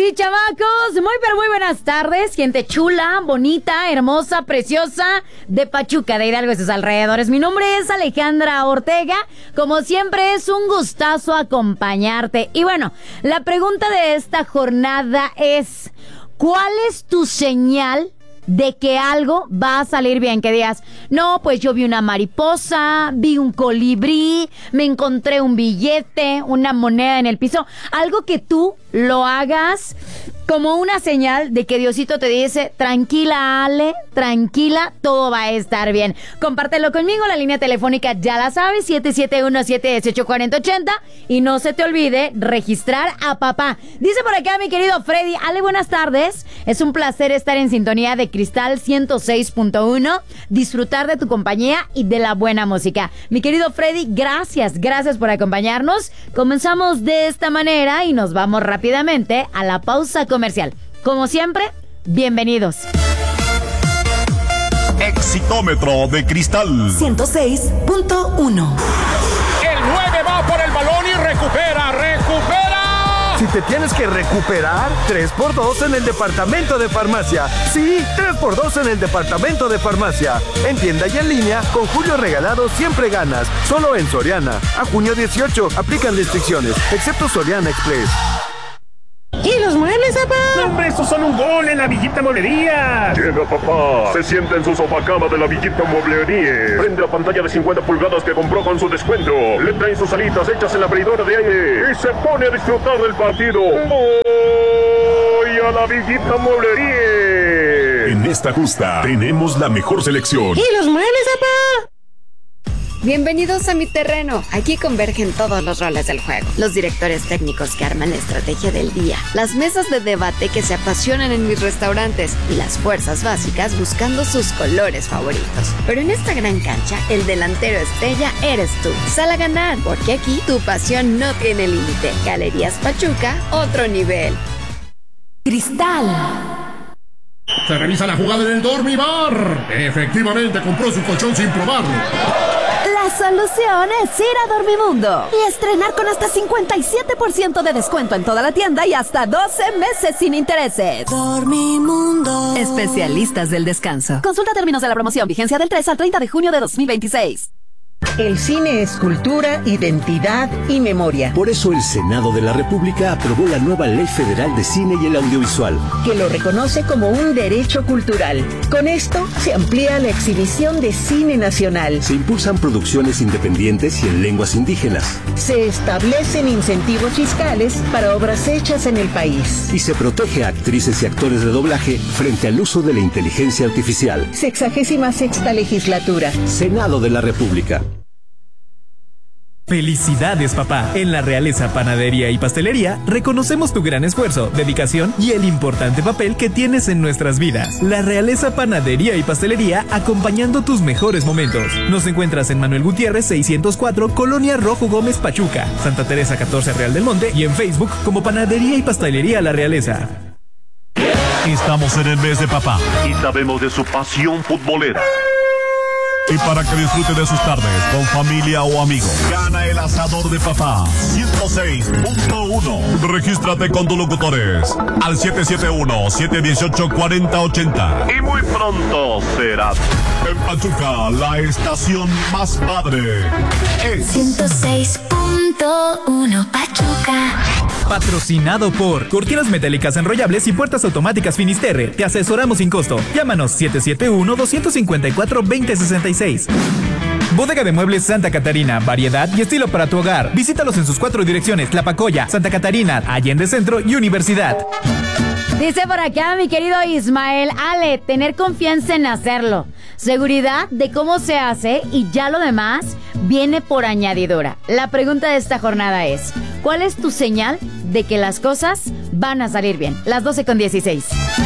mis chamacos, muy pero muy buenas tardes, gente chula, bonita, hermosa, preciosa de Pachuca, de Hidalgo y sus alrededores. Mi nombre es Alejandra Ortega, como siempre es un gustazo acompañarte. Y bueno, la pregunta de esta jornada es, ¿cuál es tu señal de que algo va a salir bien? Que digas, no, pues yo vi una mariposa, vi un colibrí, me encontré un billete, una moneda en el piso, algo que tú lo hagas como una señal de que Diosito te dice, tranquila Ale, tranquila, todo va a estar bien. Compártelo conmigo, la línea telefónica ya la sabes, 771-718-4080, y no se te olvide registrar a papá. Dice por acá mi querido Freddy, Ale, buenas tardes, es un placer estar en sintonía de Cristal 106.1, disfrutar de tu compañía y de la buena música. Mi querido Freddy, gracias por acompañarnos. Comenzamos de esta manera y nos vamos rápidamente a la pausa comercial. Como siempre, bienvenidos. Exitómetro de Cristal 106.1. El 9 va por el balón y recupera. Si te tienes que recuperar, 3x2 en el departamento de farmacia. Sí, 3x2 en el departamento de farmacia. En tienda y en línea, con Julio Regalado siempre ganas. Solo en Soriana. A junio 18, aplican restricciones, excepto Soriana Express. ¿Y los muebles, papá? No, hombre, estos son un gol en la Villita Mueblería. Llega papá, se sienta en su sofacama de la Villita Mueblería. Prende la pantalla de 50 pulgadas que compró con su descuento. Le traen sus alitas hechas en la freidora de aire y se pone a disfrutar del partido. ¡Voy a la Villita Mueblería! En esta justa tenemos la mejor selección. ¿Y los muebles, papá? Bienvenidos a mi terreno. Aquí convergen todos los roles del juego. Los directores técnicos que arman la estrategia del día. Las mesas de debate que se apasionan en mis restaurantes. Y las fuerzas básicas buscando sus colores favoritos. Pero en esta gran cancha, el delantero estrella eres tú. Sal a ganar, porque aquí tu pasión no tiene límite. Galerías Pachuca, otro nivel. Cristal. Se revisa la jugada en el Dormibar. Efectivamente, compró su colchón sin probarlo. La solución es ir a Dormimundo y estrenar con hasta 57% de descuento en toda la tienda y hasta 12 meses sin intereses. Dormimundo. Especialistas del descanso. Consulta términos de la promoción. Vigencia del 3 al 30 de junio de 2026. El cine es cultura, identidad y memoria. Por eso el Senado de la República aprobó la nueva Ley Federal de Cine y el Audiovisual, que lo reconoce como un derecho cultural. Con esto se amplía la exhibición de cine nacional. Se impulsan producciones independientes y en lenguas indígenas. Se establecen incentivos fiscales para obras hechas en el país. Y se protege a actrices y actores de doblaje frente al uso de la inteligencia artificial. 66ª legislatura. Senado de la República. ¡Felicidades, papá! En la Realeza Panadería y Pastelería reconocemos tu gran esfuerzo, dedicación y el importante papel que tienes en nuestras vidas. La Realeza Panadería y Pastelería acompañando tus mejores momentos. Nos encuentras en Manuel Gutiérrez 604, Colonia Rojo Gómez, Pachuca, Santa Teresa 14, Real del Monte, y en Facebook como Panadería y Pastelería La Realeza. Estamos en el mes de papá Y sabemos de su pasión futbolera. y para que disfrute de sus tardes con familia o amigos, gana el asador de papá 106.1. Regístrate con tus locutores al 771-718-4080. Y muy pronto será. En Pachuca, la estación más padre es 106.1 Pachuca. Patrocinado por Cortinas Metálicas Enrollables y Puertas Automáticas Finisterre. Te asesoramos sin costo. Llámanos 771-254-2066. Bodega de Muebles Santa Catarina. Variedad y estilo para tu hogar. Visítalos en sus 4 direcciones: Tlapacoya, Santa Catarina, Allende Centro y Universidad. Dice por acá mi querido Ismael, Ale, tener confianza en hacerlo, seguridad de cómo se hace y ya lo demás viene por añadidura. La pregunta de esta jornada es, ¿cuál es tu señal de que las cosas van a salir bien? Las 12:16.